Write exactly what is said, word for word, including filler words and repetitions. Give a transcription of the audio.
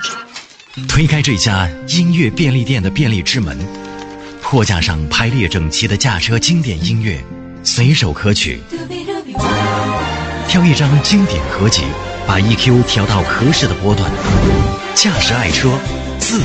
推开这家音乐便利店的便利之门，货架上排列整齐的驾车经典音乐，随手可取。挑一张经典合集，把 E Q 调到合适的波段，驾驶爱车，自